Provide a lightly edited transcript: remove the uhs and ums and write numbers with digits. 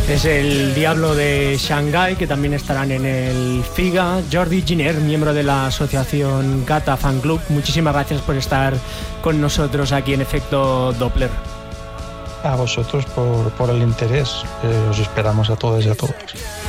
Es el Diablo de Shanghái, que también estarán en el FIGA. Jordi Giner, miembro de la asociación Gata Fan Club, muchísimas gracias por estar con nosotros aquí en Efecto Doppler. A vosotros por el interés. Os esperamos a todas y a todos.